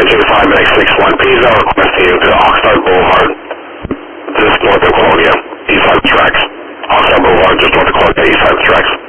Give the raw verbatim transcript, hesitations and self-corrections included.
Engine five Medic six one, Pisa requesting you to Oxnard Boulevard, just north of Colonia, east side of the tracks. Oxnard Boulevard, just north of Colonia, east side of the tracks.